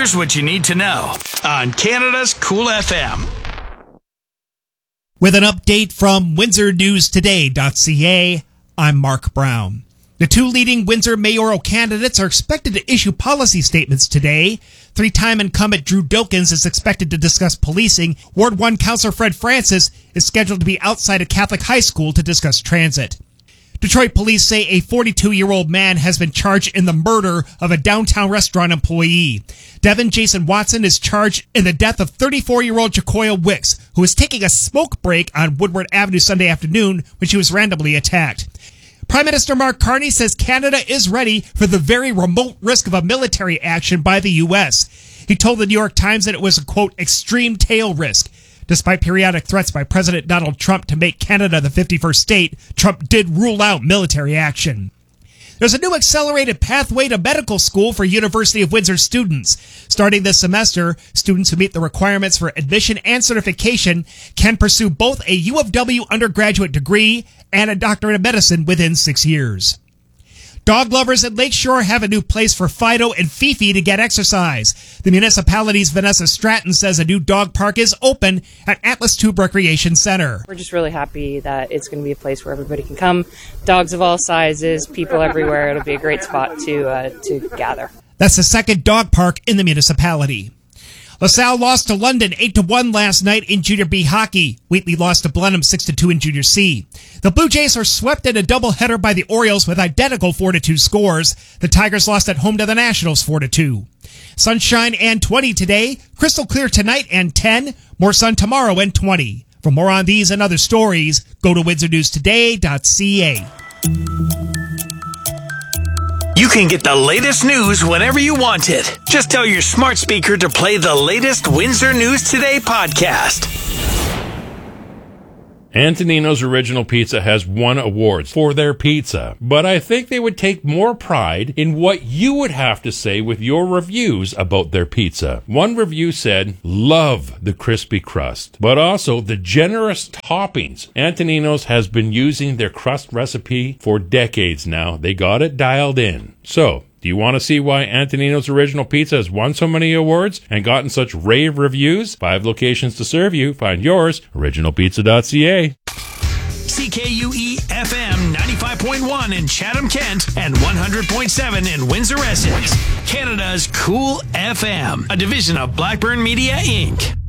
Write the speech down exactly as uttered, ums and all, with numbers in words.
Here's what you need to know on Canada's Cool F M. With an update from Windsor News Today dot C A, I'm Mark Brown. The two leading Windsor mayoral candidates are expected to issue policy statements today. Three-time incumbent Drew Dilkens is expected to discuss policing. Ward one Councillor Fred Francis is scheduled to be outside a Catholic high school to discuss transit. Detroit police say a forty-two-year-old man has been charged in the murder of a downtown restaurant employee. Devin Jason Watson is charged in the death of thirty-four-year-old Jacoya Wicks, who was taking a smoke break on Woodward Avenue Sunday afternoon when she was randomly attacked. Prime Minister Mark Carney says Canada is ready for the very remote risk of a military action by the U S. He told the New York Times that it was a, quote, extreme tail risk. Despite periodic threats by President Donald Trump to make Canada the fifty-first state, Trump did rule out military action. There's a new accelerated pathway to medical school for University of Windsor students. Starting this semester, students who meet the requirements for admission and certification can pursue both a U of W undergraduate degree and a doctorate of medicine within six years. Dog lovers at Lakeshore have a new place for Fido and Fifi to get exercise. The municipality's Vanessa Stratton says a new dog park is open at Atlas Tube Recreation Center. We're just really happy that it's going to be a place where everybody can come. Dogs of all sizes, people everywhere. It'll be a great spot to uh, to gather. That's the second dog park in the municipality. LaSalle lost to London eight to one last night in Junior B hockey. Wheatley lost to Blenheim six to two in Junior C. The Blue Jays are swept in a doubleheader by the Orioles with identical four to two scores. The Tigers lost at home to the Nationals four to two. Sunshine and twenty today, crystal clear tonight and ten, more sun tomorrow and twenty. For more on these and other stories, go to Windsor News Today dot C A. You can get the latest news whenever you want it. Just tell your smart speaker to play the latest Windsor News Today podcast. Antonino's Original Pizza has won awards for their pizza, but I think they would take more pride in what you would have to say with your reviews about their pizza. One review said, love the crispy crust, but also the generous toppings. Antonino's has been using their crust recipe for decades now. They got it dialed in. So, do you want to see why Antonino's Original Pizza has won so many awards and gotten such rave reviews? Five locations to serve you. Find yours, original pizza dot C A. C K U E F M ninety-five point one in Chatham, Kent, and one hundred point seven in Windsor, Essex. Canada's Cool F M, a division of Blackburn Media, Incorporated.